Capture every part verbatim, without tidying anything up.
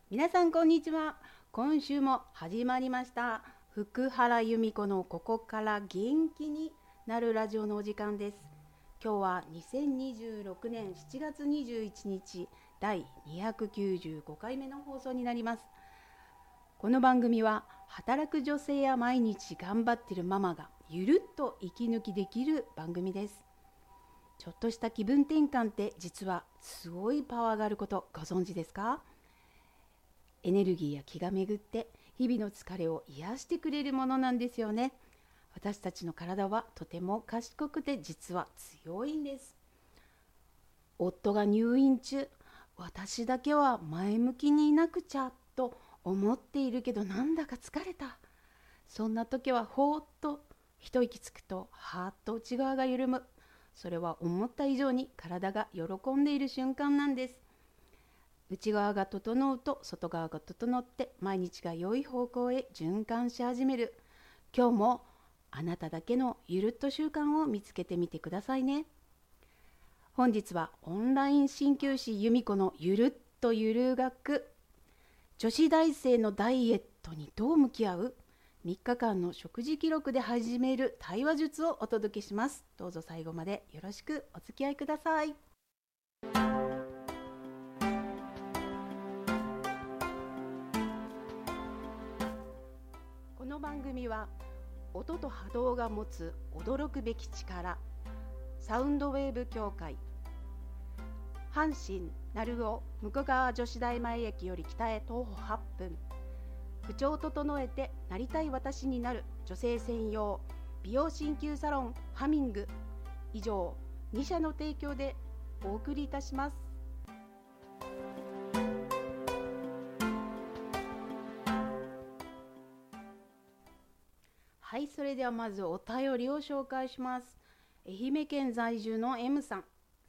皆さんこんにちは。今週も始まりました福原由美子のここから元気になるラジオのお時間です。今日はにせんにじゅうろくねんしちがつにじゅういちにちだいにひゃくきゅうじゅうごかいめの放送になります。この番組は働く女性や毎日頑張っているママがゆるっと息抜きできる番組です。ちょっとした気分転換って実はすごいパワーがあることご存知ですか？エネルギーや気が巡って日々の疲れを癒してくれるものなんですよね。私たちの体はとても賢くて実は強いんです。夫が入院中、私だけは前向きにいなくちゃと思っているけどなんだか疲れた。そんな時はほーっと一息つくとはーっと内側が緩む。それは思った以上に体が喜んでいる瞬間なんです。内側が整うと外側が整って毎日が良い方向へ循環し始める。今日もあなただけのゆるっと習慣を見つけてみてくださいね。本日はオンライン鍼灸師由美子のゆるっとゆる学、女子大生のダイエットにどう向き合うみっかかんの食事記録で始める対話術をお届けします。どうぞ最後までよろしくお付き合いください。この番組は音と波動が持つ驚くべき力、サウンドウェーブ協会、阪神鳴尾向川女子大前駅より北へ徒歩はっぷん、口調を整えてなりたい私になる女性専用美容鍼灸サロンハミング、以上にしゃの提供でお送りいたします。はい、それではまずお便りを紹介します。愛媛県在住の M さん。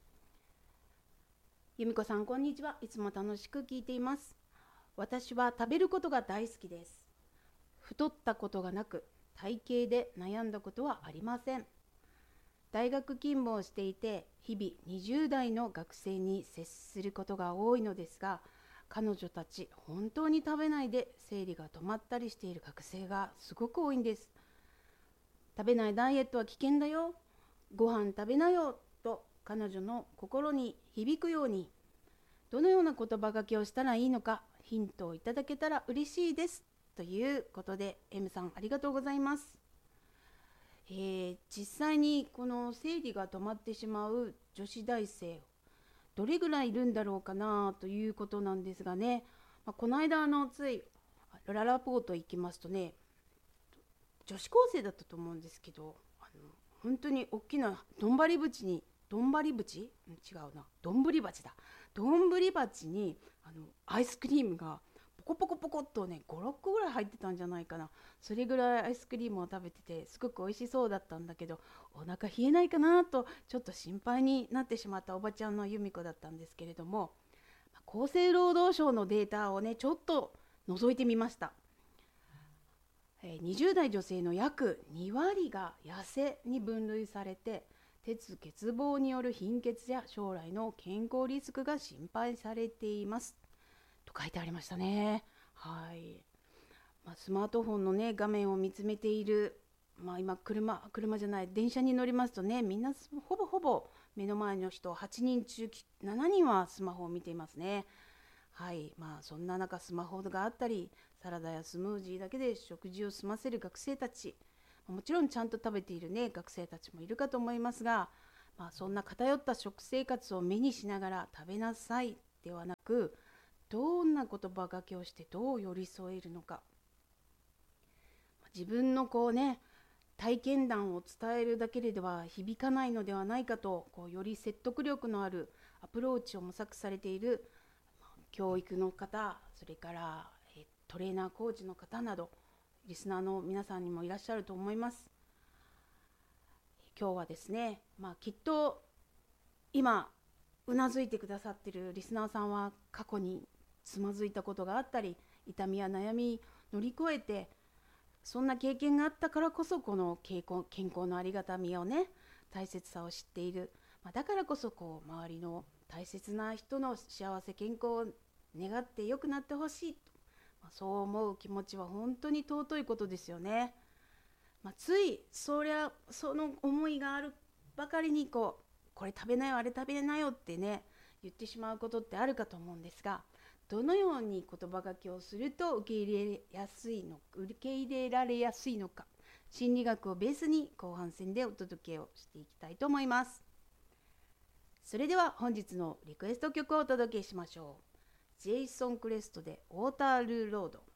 由美子さん、こんにちは。いつも楽しく聞いています。私は食べることが大好きです。太ったことがなく、体型で悩んだことはありません。大学勤務をしていて、日々にじゅうだいの学生に接することが多いのですが、彼女たち本当に食べないで生理が止まったりしている学生がすごく多いんです。食べないダイエットは危険だよ、ご飯食べなよと彼女の心に響くように、どのような言葉がけをしたらいいのかヒントをいただけたら嬉しいですということで、 M さんありがとうございます。えー、実際にこの生理が止まってしまう女子大生どれぐらいいるんだろうかなということなんですがね、まあ、この間あのついララポート行きますとね、女子高生だったと思うんですけど、あの本当に大きなどんばり鉢にどんばり鉢違うなどんぶり鉢だどんぶり鉢にあのアイスクリームがポコポコポコっとねごろっこぐらい入ってたんじゃないかな。それぐらいアイスクリームを食べててすごく美味しそうだったんだけど、お腹冷えないかなとちょっと心配になってしまったおばちゃんの由美子だったんですけれども、厚生労働省のデータをねちょっと覗いてみました。にじゅうだい女性の約にわりが痩せに分類されて、鉄欠乏による貧血や将来の健康リスクが心配されていますと書いてありましたね。はい、まあ、スマートフォンの、ね、画面を見つめている、まあ、今車車じゃない電車に乗りますとね、みんなほぼほぼ目の前の人はちにんちゅうしちにんはスマホを見ていますね。はい、まあそんな中スマホがあったり、サラダやスムージーだけで食事を済ませる学生たち、もちろんちゃんと食べている、ね、学生たちもいるかと思いますが、まあ、そんな偏った食生活を目にしながら食べなさいではなく、どんな言葉がけをしてどう寄り添えるのか、自分のこうね体験談を伝えるだけでは響かないのではないかと、こうより説得力のあるアプローチを模索されている教育の方、それからトレーナーコーチの方などリスナーの皆さんにもいらっしゃると思います。今日はですね、まあ、きっと今うなずいてくださっているリスナーさんは過去につまずいたことがあったり、痛みや悩み乗り越えて、そんな経験があったからこそこの健康、健康のありがたみをね、大切さを知っている、まあ、だからこそこう周りの大切な人の幸せ健康願って良くなってほしいと、まあ、そう思う気持ちは本当に尊いことですよね。まあ、ついそりゃその思いがあるばかりにこうこれ食べなよあれ食べなよってね言ってしまうことってあるかと思うんですが、どのように言葉がけをすると受け入れやすいの受け入れられやすいのか、心理学をベースに後半戦でお届けをしていきたいと思います。それでは本日のリクエスト曲をお届けしましょう。ジェイソン・クレストでウォータールーロード。